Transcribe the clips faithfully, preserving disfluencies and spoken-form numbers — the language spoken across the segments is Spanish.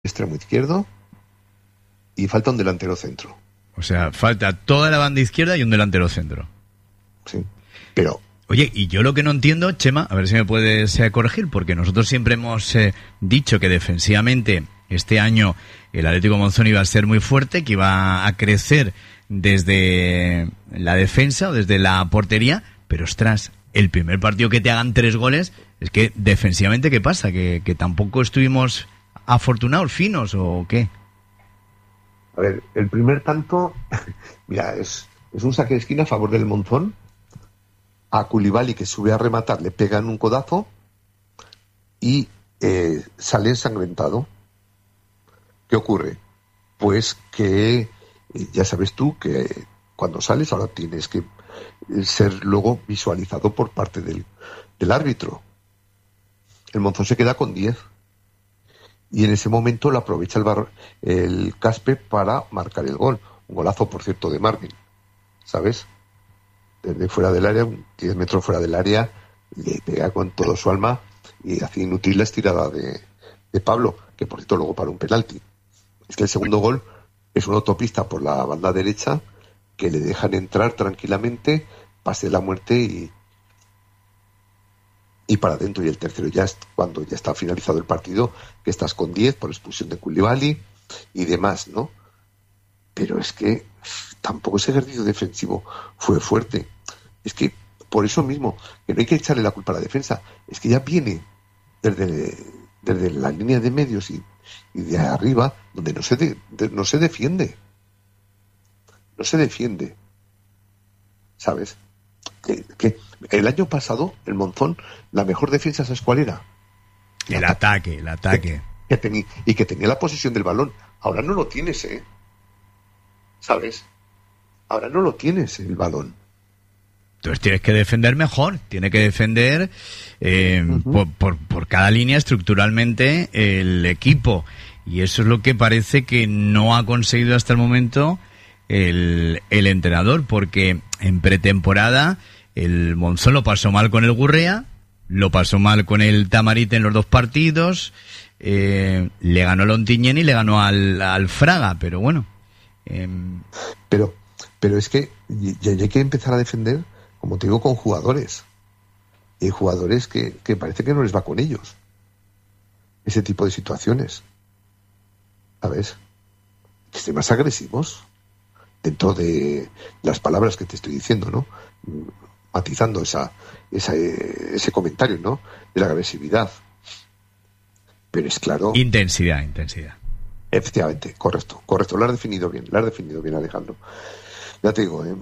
extremo izquierdo y falta un delantero centro. O sea, falta toda la banda izquierda y un delantero centro. Sí, pero... Oye, y yo lo que no entiendo, Chema, a ver si me puedes eh, corregir, porque nosotros siempre hemos eh, dicho que defensivamente este año el Atlético Monzón iba a ser muy fuerte, que iba a crecer desde la defensa o desde la portería, pero ostras, el primer partido que te hagan tres goles, es que defensivamente, ¿qué pasa? ¿Que, que tampoco estuvimos afortunados, finos o qué? A ver, el primer tanto, mira, es, es un saque de esquina a favor del Monzón. A Koulibaly, que sube a rematar, le pegan un codazo y eh, sale ensangrentado. ¿Qué ocurre? Pues que eh, ya sabes tú que cuando sales ahora tienes que ser luego visualizado por parte del, del árbitro. El Monzón se queda con diez y en ese momento lo aprovecha el, bar, el Caspe para marcar el gol. Un golazo, por cierto, de Marvin, ¿sabes? Desde fuera del área, diez metros fuera del área, le pega con todo su alma y hace inútil la estirada de, de Pablo, que por cierto luego para un penalti. Es que el segundo gol es una autopista por la banda derecha que le dejan entrar tranquilamente, pase la muerte y, y para adentro. Y el tercero ya es cuando ya está finalizado el partido, que estás con diez por expulsión de Koulibaly y demás, ¿no? Pero es que tampoco ese ejercicio defensivo fue fuerte. Es que por eso mismo, que no hay que echarle la culpa a la defensa, es que ya viene desde, desde la línea de medios y, y de arriba, donde no se, de, de, no se defiende. No se defiende. ¿Sabes? Que, que el año pasado, el Monzón, la mejor defensa, ¿sabes cuál era? El, el ataque, el ataque. Que, que tenía, y que tenía la posesión del balón. Ahora no lo tienes, ¿eh? ¿Sabes? Ahora no lo tienes el balón. Entonces tienes que defender mejor, tiene que defender eh, uh-huh. por, por, por cada línea estructuralmente el equipo. Y eso es lo que parece que no ha conseguido hasta el momento el, el entrenador, porque en pretemporada el Monzón lo pasó mal con el Gurrea, lo pasó mal con el Tamarite en los dos partidos, eh, le ganó al Ontinyent y le ganó al, al Fraga, pero bueno. Eh... Pero, pero es que ya hay que empezar a defender, como te digo, con jugadores. Y hay jugadores que, que parece que no les va con ellos. Ese tipo de situaciones. ¿Sabes? Que estén más agresivos. Dentro de las palabras que te estoy diciendo, ¿no? Matizando esa, esa, ese comentario, ¿no? De la agresividad. Pero es claro... Intensidad, intensidad. Efectivamente, correcto, correcto. Lo has definido bien, lo has definido bien, Alejandro. Ya te digo, ¿eh?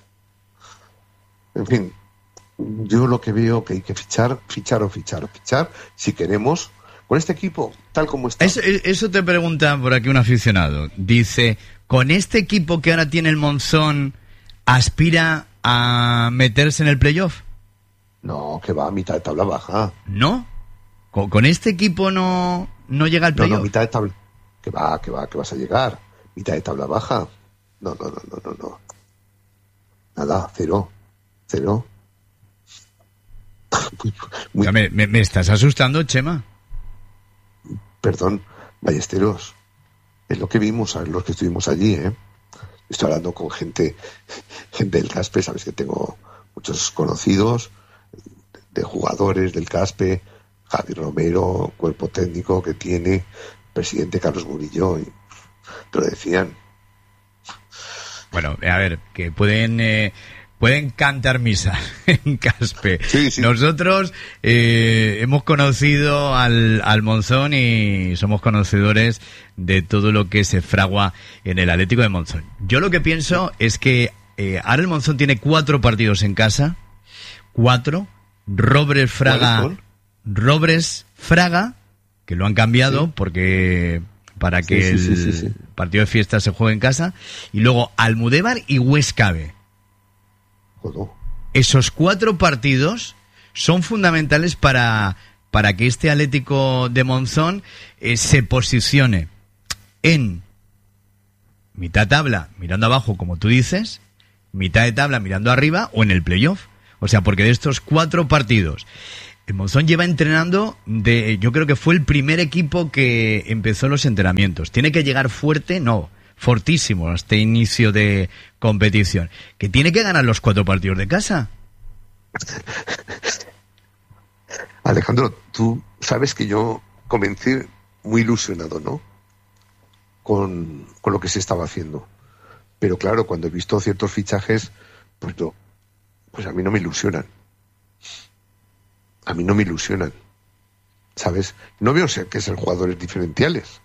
En fin, yo lo que veo que hay que fichar, fichar o fichar o fichar, si queremos, con este equipo, tal como está. Eso, eso te pregunta por aquí un aficionado. Dice, ¿con este equipo que ahora tiene el Monzón, aspira a meterse en el playoff? No, que va a mitad de tabla baja. ¿No? ¿Con, con este equipo no, no llega al playoff? No, no, mitad de tabla... Que va, que va, que vas a llegar. Mitad de tabla baja. No, no, no, no, no, no. Nada, cero. Cero. muy, muy... O sea, me, me, me estás asustando, Chema. Perdón, Ballesteros. Es lo que vimos, ¿sabes? Los que estuvimos allí, ¿eh? Estoy hablando con gente, gente del Caspe, sabes que tengo muchos conocidos, de jugadores del Caspe, Javi Romero, cuerpo técnico que tiene, presidente Carlos Murillo, y te lo decían. Bueno, a ver, que pueden eh, pueden cantar misa en Caspe. Sí, sí. Nosotros eh, hemos conocido al, al Monzón y somos conocedores de todo lo que se fragua en el Atlético de Monzón. Yo lo que pienso es que eh, ahora el Monzón tiene cuatro partidos en casa, cuatro, Robres Fraga, Robres Fraga, que lo han cambiado sí. porque para que sí, sí, el sí, sí, sí. partido de fiesta se juegue en casa, y luego Almudévar y Huesca B. Joder. Esos cuatro partidos son fundamentales para, para que este Atlético de Monzón eh, se posicione en mitad de tabla mirando abajo, como tú dices, mitad de tabla mirando arriba o en el playoff. O sea, porque de estos cuatro partidos El Monzón lleva entrenando, de, yo creo que fue el primer equipo que empezó los entrenamientos. Tiene que llegar fuerte, no, fortísimo a este inicio de competición. Que tiene que ganar los cuatro partidos de casa. Alejandro, tú sabes que yo comencé muy ilusionado, ¿no? Con, con lo que se estaba haciendo. Pero claro, cuando he visto ciertos fichajes, pues no, pues a mí no me ilusionan. A mí no me ilusionan, ¿sabes? No veo que sean jugadores diferenciales.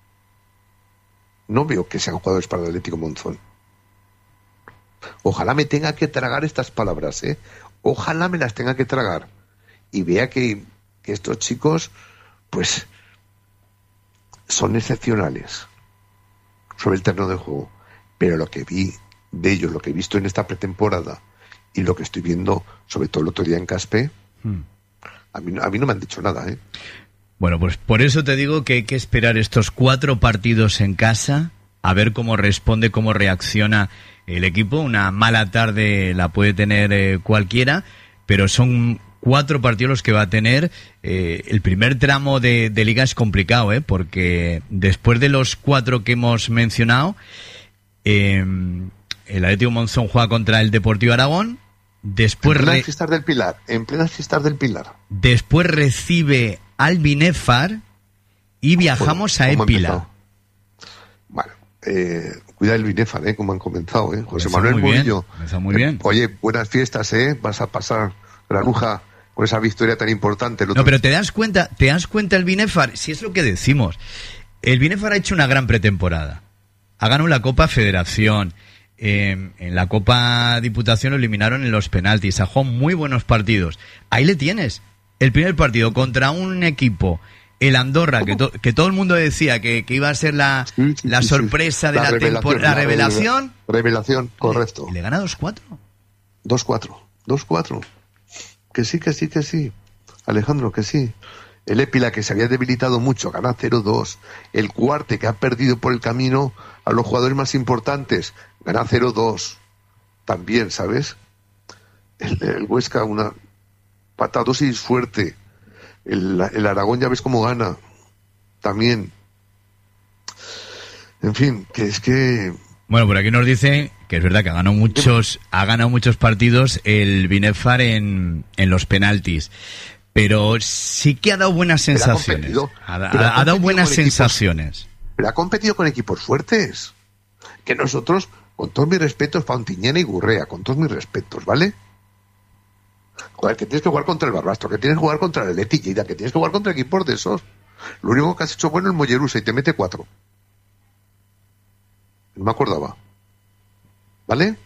No veo que sean jugadores para el Atlético Monzón. Ojalá me tenga que tragar estas palabras, ¿eh? Ojalá me las tenga que tragar. Y vea que, que estos chicos, pues, son excepcionales sobre el terreno de juego. Pero lo que vi de ellos, lo que he visto en esta pretemporada y lo que estoy viendo, sobre todo el otro día en Caspe, hmm. A mí, a mí no me han dicho nada, ¿eh? Bueno, pues por eso te digo que hay que esperar estos cuatro partidos en casa, a ver cómo responde, cómo reacciona el equipo. Una mala tarde la puede tener eh, cualquiera, pero son cuatro partidos los que va a tener. Eh, el primer tramo de, de liga es complicado, ¿eh? Porque después de los cuatro que hemos mencionado, eh, el Atlético Monzón juega contra el Deportivo Aragón. Después en plenas re... fiestas del Pilar, en plenas fiestas del Pilar. Después recibe al Binefar y viajamos bueno, a Épila. Bueno, eh, cuida el Binefar, eh, como han comentado, eh. José está Manuel muy Murillo. Bien, está muy bien. Eh, oye, buenas fiestas, eh. Vas a pasar granuja con esa victoria tan importante. No, pero te das cuenta, te das cuenta el Binefar, si es lo que decimos. El Binefar ha hecho una gran pretemporada. Ha ganado la Copa Federación. Eh, en la Copa Diputación lo eliminaron en los penaltis. Ha jugado muy buenos partidos. Ahí le tienes. El primer partido contra un equipo, el Andorra, que, to- que todo el mundo decía que, que iba a ser la, sí, sí, la sí, sorpresa sí. de la, la temporada, la revelación. Revelación, correcto. Y le gana dos cuatro. dos cuatro. dos cuatro. Que sí, que sí, que sí. Alejandro, que sí. El Épila, que se había debilitado mucho, gana cero dos. El Cuarte, que ha perdido por el camino a los jugadores más importantes, gana cero dos. También, ¿sabes? El, el Huesca, una patadosis fuerte. El, el Aragón, ya ves cómo gana. También. En fin, que es que... Bueno, por aquí nos dice que es verdad que ha ganado muchos, ha ganado muchos partidos el Binefar en, en los penaltis. Pero sí que ha dado buenas sensaciones. Ha, ha, ha, ha dado buenas sensaciones. Equipos, pero ha competido con equipos fuertes. Que nosotros, con todos mis respetos, Pauntiñena y Gurrea, con todos mis respetos, ¿vale? Joder, que tienes que jugar contra el Barbastro, que tienes que jugar contra el Leti Lleida, que tienes que jugar contra equipos de esos. Lo único que has hecho bueno es Mollerusa y te mete cuatro. No me acordaba. ¿Vale?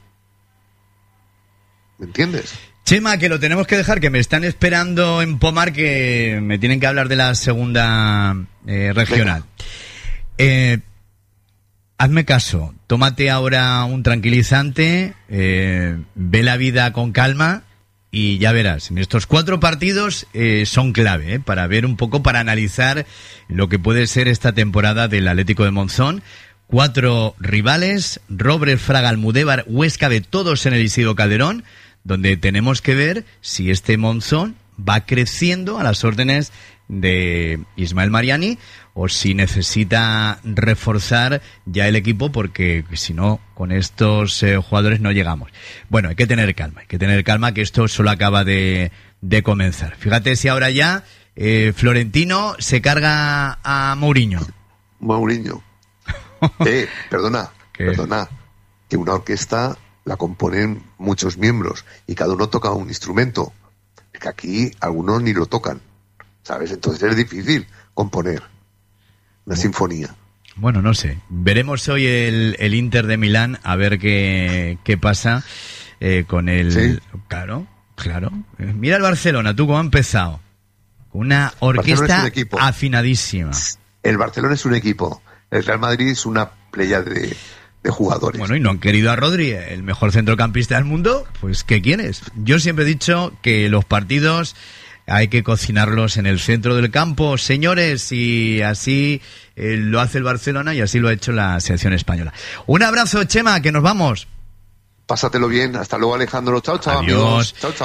¿Me entiendes? Chema, que lo tenemos que dejar, que me están esperando en Pomar, que me tienen que hablar de la segunda eh, regional. Eh, hazme caso, tómate ahora un tranquilizante, eh, ve la vida con calma y ya verás, en estos cuatro partidos eh, son clave eh, para ver un poco, para analizar lo que puede ser esta temporada del Atlético de Monzón. Cuatro rivales, Robles, Fraga, Almudévar, Huesca, de todos en el Isidro Calderón, donde tenemos que ver si este Monzón va creciendo a las órdenes de Ismael Mariani o si necesita reforzar ya el equipo, porque si no, con estos eh, jugadores no llegamos. Bueno, hay que tener calma, hay que tener calma, que esto solo acaba de, de comenzar. Fíjate si ahora ya eh, Florentino se carga a Mourinho. Mourinho. Eh, perdona, ¿Qué? perdona, que una orquesta la componen muchos miembros y cada uno toca un instrumento. Es que aquí algunos ni lo tocan, ¿sabes? Entonces es difícil componer una bueno, sinfonía. Bueno, no sé. Veremos hoy el, el Inter de Milán, a ver qué, qué pasa eh, con el... ¿Sí? Claro, claro. Mira el Barcelona, tú cómo ha empezado. Una orquesta es un afinadísima. El Barcelona es un equipo. El Real Madrid es una playa de, de jugadores. Bueno, y no han querido a Rodri, el mejor centrocampista del mundo, pues ¿qué quieres? Yo siempre he dicho que los partidos hay que cocinarlos en el centro del campo, señores, y así eh, lo hace el Barcelona y así lo ha hecho la selección española. Un abrazo, Chema, que nos vamos. Pásatelo bien, hasta luego, Alejandro. Chao, chao. Adiós. Amigos. Chao, chao.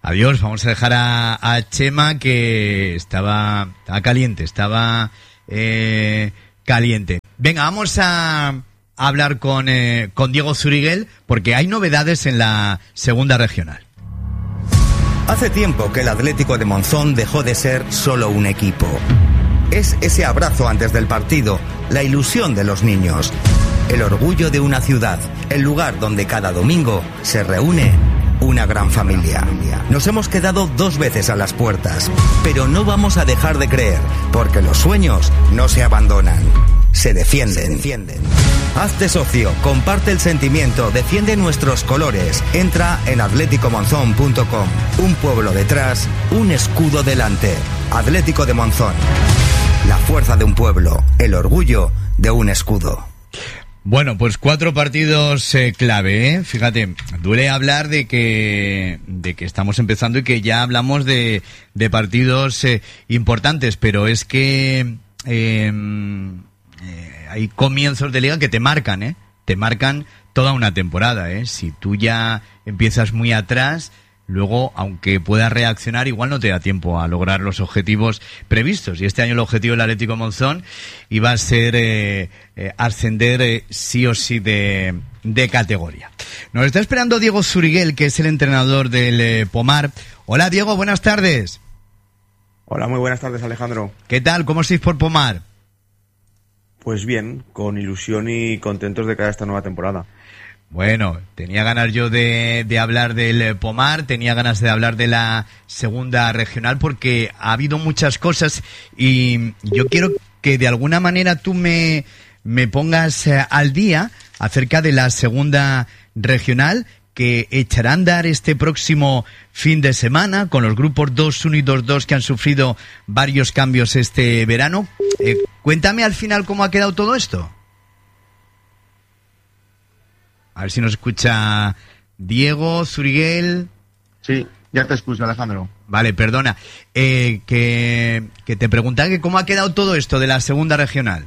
Adiós, vamos a dejar a, a Chema, que estaba, estaba caliente, estaba eh, caliente. Venga, vamos a hablar con, eh, con Diego Zuriguel, porque hay novedades en la segunda regional. Hace tiempo que el Atlético de Monzón dejó de ser solo un equipo. Es ese abrazo antes del partido, la ilusión de los niños, el orgullo de una ciudad, el lugar donde cada domingo se reúne una gran familia. Nos hemos quedado dos veces a las puertas, pero no vamos a dejar de creer, porque los sueños no se abandonan, se defienden. Se defienden. Hazte socio, comparte el sentimiento, defiende nuestros colores. Entra en atlético monzón punto com. Un pueblo detrás, un escudo delante. Atlético de Monzón. La fuerza de un pueblo, el orgullo de un escudo. Bueno, pues cuatro partidos eh, clave, ¿eh? Fíjate, duele hablar de que de que estamos empezando y que ya hablamos de, de partidos eh, importantes, pero es que eh, eh, hay comienzos de liga que te marcan, ¿eh? Te marcan toda una temporada, ¿eh? Si tú ya empiezas muy atrás, luego, aunque puedas reaccionar, igual no te da tiempo a lograr los objetivos previstos. Y este año el objetivo del Atlético Monzón iba a ser eh, eh, ascender eh, sí o sí de, de categoría. Nos está esperando Diego Zuriguel, que es el entrenador del eh, Pomar. Hola, Diego, buenas tardes. Hola, muy buenas tardes, Alejandro. ¿Qué tal? ¿Cómo estáis por Pomar? Pues bien, con ilusión y contentos de cara a esta nueva temporada. Bueno, tenía ganas yo de, de hablar del Pomar, tenía ganas de hablar de la segunda regional, porque ha habido muchas cosas y yo quiero que de alguna manera tú me, me pongas al día acerca de la segunda regional, que echará a andar este próximo fin de semana con los grupos dos uno y dos dos, que han sufrido varios cambios este verano. Eh, cuéntame al final cómo ha quedado todo esto. A ver si nos escucha Diego Zuriguel. Sí, ya te escucho, Alejandro. Vale, perdona. Eh, que, que te preguntaba que cómo ha quedado todo esto de la segunda regional.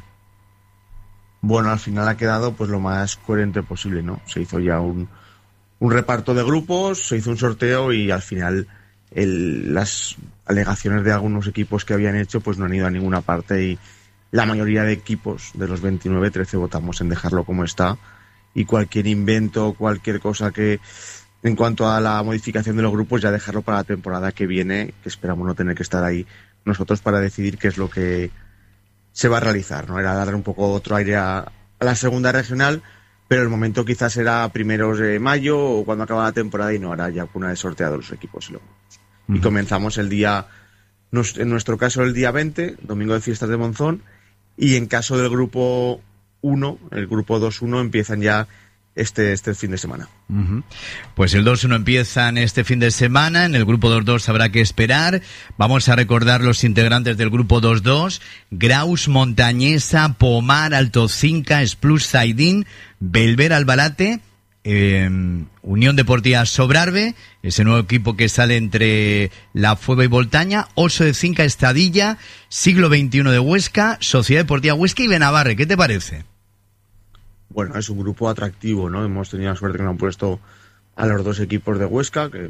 Bueno, al final ha quedado pues lo más coherente posible, ¿no? Se hizo ya un, un reparto de grupos, se hizo un sorteo y al final el, las alegaciones de algunos equipos que habían hecho pues no han ido a ninguna parte, y la mayoría de equipos, de los veintinueve, trece votamos en dejarlo como está. Y cualquier invento, cualquier cosa que, en cuanto a la modificación de los grupos, ya dejarlo para la temporada que viene, que esperamos no tener que estar ahí nosotros para decidir qué es lo que se va a realizar, ¿no? Era darle un poco otro aire a, a la segunda regional, pero el momento quizás era primeros de mayo o cuando acaba la temporada, y no hará ya una vez sorteados los equipos y los grupos. Uh-huh. Y comenzamos el día, en nuestro caso el día veinte, domingo de fiestas de Monzón, y en caso del grupo uno, el grupo dos uno, empiezan ya este este fin de semana. Uh-huh. Pues el dos uno empiezan este fin de semana, en el grupo dos dos habrá que esperar. Vamos a recordar los integrantes del grupo dos dos: Graus, Montañesa, Pomar, Altocinca, Splus, Zaidín, Belver, Albalate, eh, Unión Deportiva Sobrarbe, ese nuevo equipo que sale entre La Fueva y Voltaña, Oso de Cinca, Estadilla, Siglo veintiuno de Huesca, Sociedad Deportiva Huesca y Benavarre. ¿Qué te parece? Bueno, es un grupo atractivo, ¿no? Hemos tenido la suerte que nos han puesto a los dos equipos de Huesca, que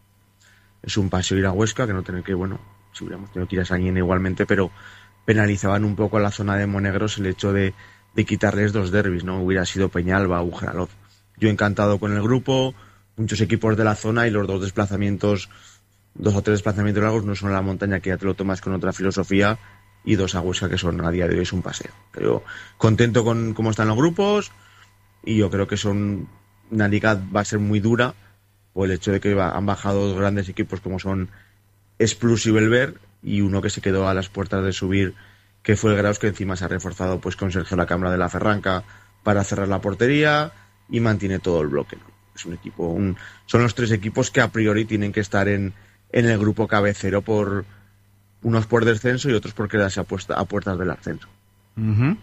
es un paseo ir a Huesca, que no tener que, bueno, si hubiéramos tenido que ir a Sañena igualmente, pero penalizaban un poco a la zona de Monegros el hecho de, de quitarles dos derbis, ¿no? Hubiera sido Peñalba o Geralot. Yo encantado con el grupo, muchos equipos de la zona, y los dos desplazamientos, dos o tres desplazamientos largos, no son a la montaña, que ya te lo tomas con otra filosofía, y dos a Huesca, que son a día de hoy es un paseo. Pero contento con cómo están los grupos, y yo creo que son una liga va a ser muy dura por el hecho de que han bajado dos grandes equipos como son Splus y Belver, y uno que se quedó a las puertas de subir, que fue el Graus, que encima se ha reforzado pues con Sergio La Cámara de la Ferranca para cerrar la portería y mantiene todo el bloque, ¿no? Es un equipo, un, son los tres equipos que a priori tienen que estar en, en el grupo cabecero, por unos por descenso y otros por quedarse a, puesta, a puertas del ascenso. Uh-huh.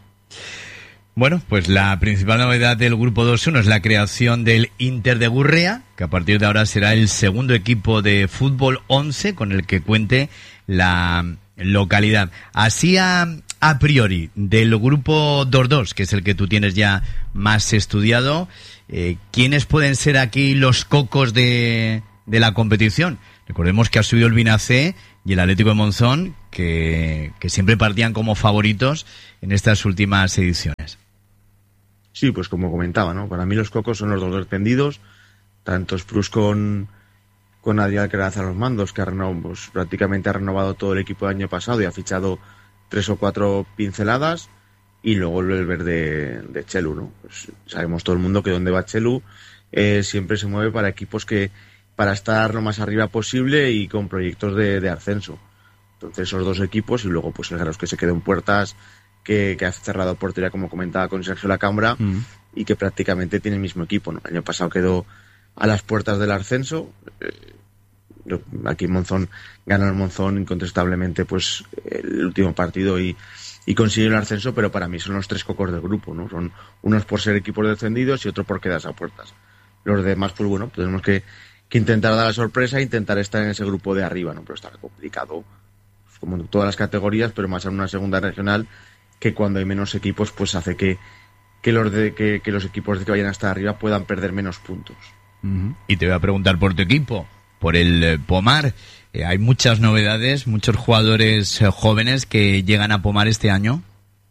Bueno, pues la principal novedad del grupo dos uno es la creación del Inter de Gurrea, que a partir de ahora será el segundo equipo de fútbol once con el que cuente la localidad. Así a, a priori, del grupo dos dos, que es el que tú tienes ya más estudiado, eh, ¿quiénes pueden ser aquí los cocos de, de la competición? Recordemos que ha subido el Vinacé y el Atlético de Monzón, que, que siempre partían como favoritos en estas últimas ediciones. Sí, pues como comentaba, ¿no? Para mí los cocos son los dos descendidos, tanto Spruce con, con Adrián Alcaraz a los mandos, que ha renovado, pues, prácticamente ha renovado todo el equipo del año pasado y ha fichado tres o cuatro pinceladas, y luego el verde de Chelu, ¿no? Pues sabemos todo el mundo que donde va Chelu eh, siempre se mueve para equipos que para estar lo más arriba posible y con proyectos de, de ascenso. Entonces esos dos equipos, y luego pues el Garros, que se quedó en puertas, que, que ha cerrado portería, como comentaba, con Sergio Lacambra, mm. y que prácticamente tiene el mismo equipo, ¿no? El año pasado quedó a las puertas del ascenso. Eh, aquí en Monzón ganó el Monzón incontestablemente pues el último partido y, y consiguió el ascenso, pero para mí son los tres cocos del grupo, ¿no? Son unos por ser equipos descendidos y otros por quedarse a puertas. Los demás, pues bueno, tenemos que que intentar dar la sorpresa e intentar estar en ese grupo de arriba, ¿no? Pero está complicado, pues, como en todas las categorías, pero más en una segunda regional, que cuando hay menos equipos, pues hace que, que, los, de, que, que los equipos de que vayan hasta arriba puedan perder menos puntos. Uh-huh. Y te voy a preguntar por tu equipo, por el eh, Pomar. Eh, hay muchas novedades, muchos jugadores eh, jóvenes que llegan a Pomar este año.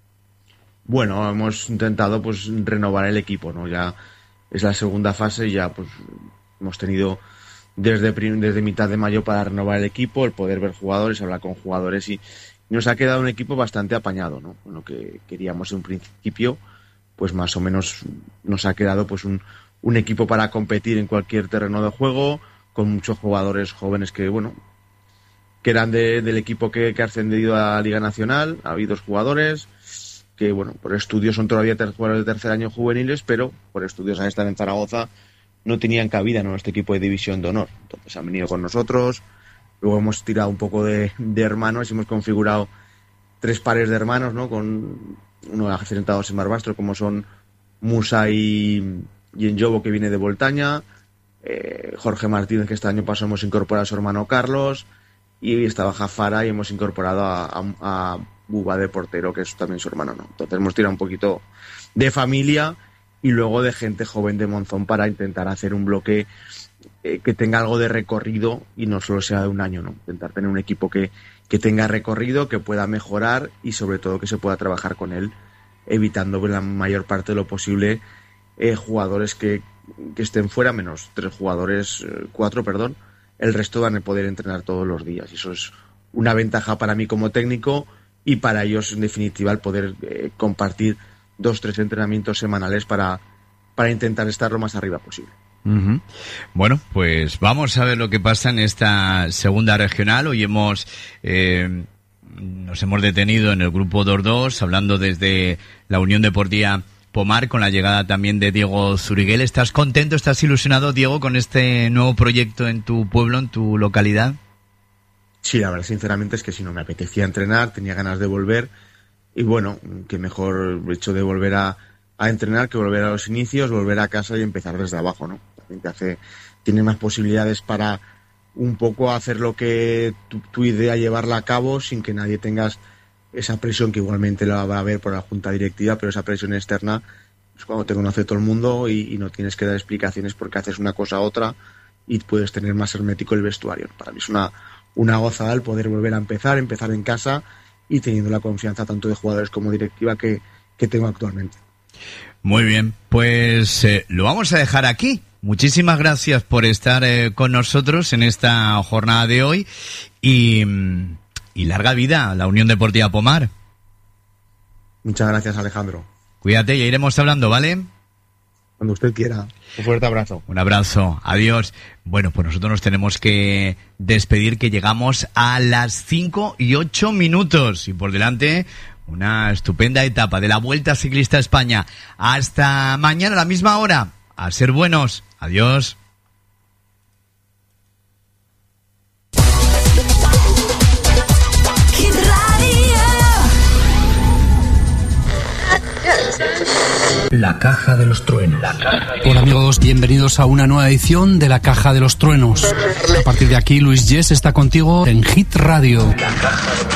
Bueno, hemos intentado pues renovar el equipo, ¿no? Ya es la segunda fase y ya pues hemos tenido desde, desde mitad de mayo para renovar el equipo, el poder ver jugadores, hablar con jugadores, y nos ha quedado un equipo bastante apañado, ¿no? Con lo que queríamos en un principio, pues más o menos nos ha quedado pues un, un equipo para competir en cualquier terreno de juego, con muchos jugadores jóvenes que, bueno, que eran de, del equipo que, que ha ascendido a la Liga Nacional. Ha habido jugadores que, bueno, por estudios son todavía ter- jugadores de tercer año juveniles, pero por estudios al estar en Zaragoza no tenían cabida en este equipo de división de honor. Entonces han venido con nosotros, luego hemos tirado un poco de, de hermanos y hemos configurado tres pares de hermanos, ¿no? Con uno accidentados en Barbastro, como son Musa y, y Enjobo, que viene de Voltaña, eh, Jorge Martínez, que este año pasado hemos incorporado a su hermano Carlos, y estaba Jafara y hemos incorporado a, a, a Buba de portero, que es también su hermano, ¿no? Entonces hemos tirado un poquito de familia y luego de gente joven de Monzón para intentar hacer un bloque eh, que tenga algo de recorrido y no solo sea de un año, ¿no? Intentar tener un equipo que, que tenga recorrido, que pueda mejorar y sobre todo que se pueda trabajar con él, evitando la mayor parte de lo posible eh, jugadores que, que estén fuera, menos tres jugadores, eh, cuatro, perdón. El resto van a poder entrenar todos los días y eso es una ventaja para mí como técnico y para ellos, en definitiva, el poder eh, compartir dos, tres entrenamientos semanales para, para intentar estar lo más arriba posible. Uh-huh. Bueno, pues vamos a ver lo que pasa en esta segunda regional. Hoy hemos eh, nos hemos detenido en el grupo dos dos, hablando desde la Unión Deportiva Pomar, con la llegada también de Diego Zuriguel. ¿Estás contento, estás ilusionado, Diego, con este nuevo proyecto en tu pueblo, en tu localidad? Sí, la verdad, sinceramente, es que si no me apetecía entrenar, tenía ganas de volver. Y bueno, que mejor hecho de volver a, a entrenar que volver a los inicios, volver a casa y empezar desde abajo, ¿no? También te hace, tiene más posibilidades para un poco hacer lo que tu, tu idea, llevarla a cabo sin que nadie tengas esa presión que igualmente la va a haber por la junta directiva, pero esa presión externa es cuando te conoce todo el mundo y, y no tienes que dar explicaciones porque haces una cosa a otra y puedes tener más hermético el vestuario. Para mí es una, una gozada el poder volver a empezar, empezar en casa y teniendo la confianza tanto de jugadores como directiva que, que tengo actualmente. Muy bien, pues eh, lo vamos a dejar aquí. Muchísimas gracias por estar eh, con nosotros en esta jornada de hoy y, y larga vida a la Unión Deportiva Pomar. Muchas gracias, Alejandro. Cuídate, ya iremos hablando, ¿vale? Cuando usted quiera. Un fuerte abrazo. Un abrazo. Adiós. Bueno, pues nosotros nos tenemos que despedir, que llegamos a las cinco y ocho minutos. Y por delante, una estupenda etapa de la Vuelta Ciclista a España. Hasta mañana a la misma hora. A ser buenos. Adiós. La Caja de los Truenos. Hola amigos, bienvenidos a una nueva edición de La Caja de los Truenos. A partir de aquí, Luis Yes está contigo en Hit Radio. La Caja de los